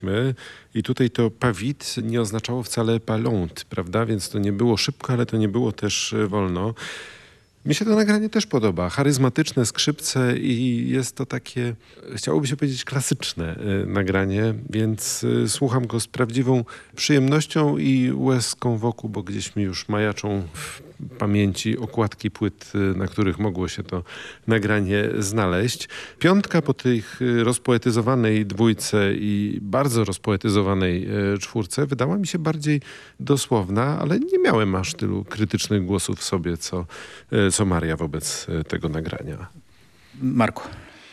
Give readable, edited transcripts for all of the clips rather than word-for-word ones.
I tutaj to pas vite nie oznaczało wcale pas lent, prawda? Więc to nie było szybko, ale to nie było też wolno. Mi się to nagranie też podoba. Charyzmatyczne skrzypce i jest to takie, chciałoby się powiedzieć, klasyczne nagranie, więc słucham go z prawdziwą przyjemnością i łezką wokół, bo gdzieś mi już majaczą w pamięci okładki płyt, na których mogło się to nagranie znaleźć. Piątka po tej rozpoetyzowanej dwójce i bardzo rozpoetyzowanej czwórce wydała mi się bardziej dosłowna, ale nie miałem aż tylu krytycznych głosów w sobie, co Maria wobec tego nagrania. Marku.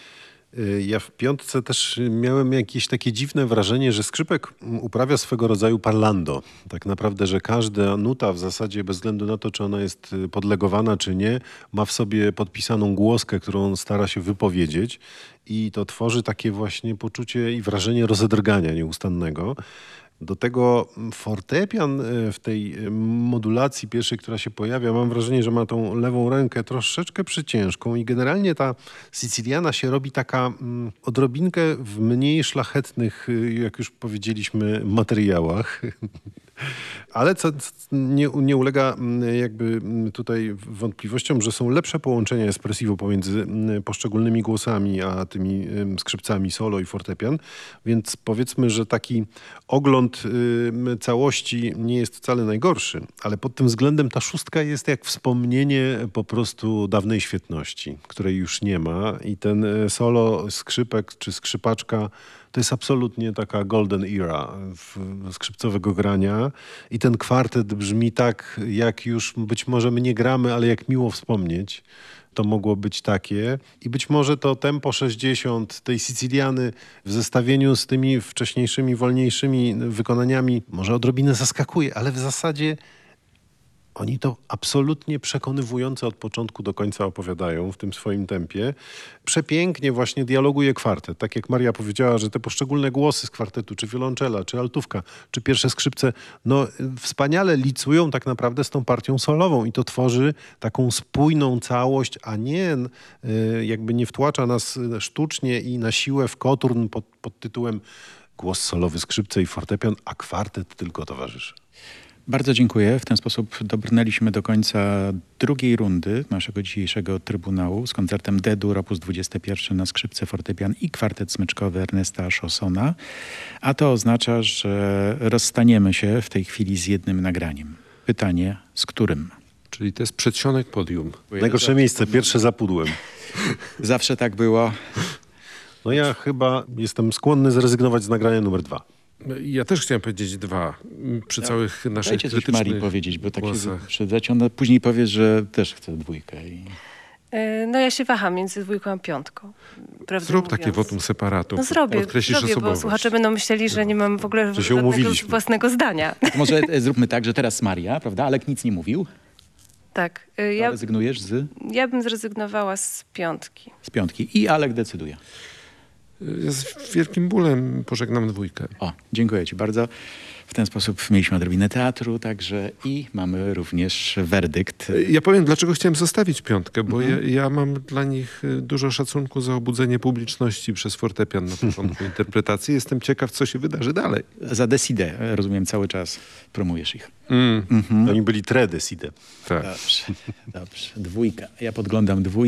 Ja w piątce też miałem jakieś takie dziwne wrażenie, że skrzypek uprawia swego rodzaju parlando. Tak naprawdę, że każda nuta w zasadzie bez względu na to, czy ona jest podlegowana, czy nie, ma w sobie podpisaną głoskę, którą stara się wypowiedzieć i to tworzy takie właśnie poczucie i wrażenie rozedrgania nieustannego. Do tego fortepian w tej modulacji pierwszej, która się pojawia, mam wrażenie, że ma tą lewą rękę troszeczkę przyciężką i generalnie ta Siciliana się robi taka odrobinkę w mniej szlachetnych, jak już powiedzieliśmy, materiałach. Ale co nie ulega jakby tutaj wątpliwościom, że są lepsze połączenia espressivo pomiędzy poszczególnymi głosami, a tymi skrzypcami solo i fortepian. Więc powiedzmy, że taki ogląd całości nie jest wcale najgorszy, ale pod tym względem ta szóstka jest jak wspomnienie po prostu dawnej świetności, której już nie ma i ten solo skrzypek czy skrzypaczka to jest absolutnie taka golden era skrzypcowego grania i ten kwartet brzmi tak, jak już być może my nie gramy, ale jak miło wspomnieć. To mogło być takie. I być może to tempo 60 tej Siciliany w zestawieniu z tymi wcześniejszymi, wolniejszymi wykonaniami może odrobinę zaskakuje, ale w zasadzie oni to absolutnie przekonywująco od początku do końca opowiadają w tym swoim tempie. Przepięknie właśnie dialoguje kwartet. Tak jak Maria powiedziała, że te poszczególne głosy z kwartetu, czy wiolonczela, czy altówka, czy pierwsze skrzypce, no wspaniale licują tak naprawdę z tą partią solową i to tworzy taką spójną całość, a nie jakby nie wtłacza nas sztucznie i na siłę w koturn pod tytułem głos solowy, skrzypce i fortepian, a kwartet tylko towarzyszy. Bardzo dziękuję. W ten sposób dobrnęliśmy do końca drugiej rundy naszego dzisiejszego Trybunału z koncertem D-dur op. 21 na skrzypce, fortepian i kwartet smyczkowy Ernesta Chaussona. A to oznacza, że rozstaniemy się w tej chwili z jednym nagraniem. Pytanie, z którym? Czyli to jest przedsionek podium. Najgorsze miejsce, pierwsze za pudłem. Zawsze tak było. No ja chyba jestem skłonny zrezygnować z nagrania numer 2. Ja też chciałem powiedzieć 2. Przy całych naszych Dajcie coś krytycznych Marii powiedzieć, bo tak się głosach. wyprzedać. Ona później powie, że też chce 2. No ja się waham między 2 a 5. Zrób takie votum separatum. No zrobię, Podkreślisz bo osobowość. słuchacze będą myśleli, że nie mam w ogóle Że się żadnego umówiliśmy. własnego zdania. Może zróbmy tak, że teraz Maria, prawda? Alek nic nie mówił. Tak. Ja rezygnujesz Ja bym zrezygnowała z 5. z 5 i Alek decyduje. Ja z wielkim bólem pożegnam 2. O, dziękuję ci bardzo. W ten sposób mieliśmy odrobinę teatru także i mamy również werdykt. Ja powiem, dlaczego chciałem zostawić 5, bo ja mam dla nich dużo szacunku za obudzenie publiczności przez fortepian na początku interpretacji. Jestem ciekaw, co się wydarzy dalej. Za Decide, rozumiem, cały czas promujesz ich. Oni byli tre decide. Tak. Dobrze. 2. Ja podglądam 2,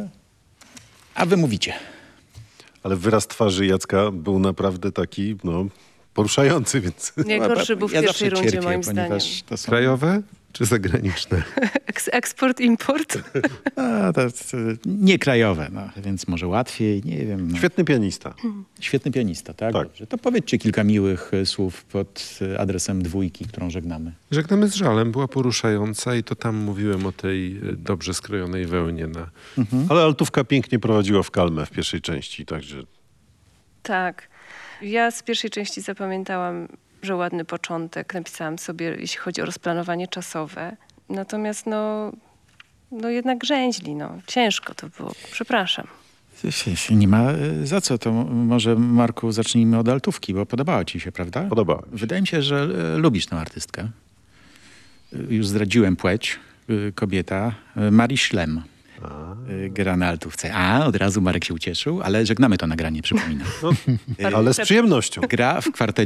a wy mówicie. Ale wyraz twarzy Jacka był naprawdę taki, poruszający, więc... Najgorszy był w Ja pierwszej zawsze rundzie, cierpię, moim zdaniem. ponieważ to są... Krajowe czy zagraniczne? Eksport, import. to nie krajowe, więc może łatwiej, nie wiem. Świetny pianista. Świetny pianista, tak? Tak. Dobrze. To powiedzcie kilka miłych słów pod adresem 2, którą żegnamy. Żegnamy z żalem, była poruszająca i to tam mówiłem o tej dobrze skrojonej wełnie na... Ale altówka pięknie prowadziła w kalmę w pierwszej części, także... Tak. Ja z pierwszej części zapamiętałam, że ładny początek. Napisałam sobie, jeśli chodzi o rozplanowanie czasowe. Natomiast jednak grzęźli. Ciężko to było. Przepraszam. Nie ma za co. To może, Marku, zacznijmy od altówki, bo podobała ci się, prawda? Podobała mi się. Wydaje mi się, że lubisz tę artystkę. Już zdradziłem płeć. Kobieta. Marii Szlem. Gra na altówce. Od razu Marek się ucieszył, ale żegnamy to nagranie, przypominam. Ale z przyjemnością. Gra w kwartecie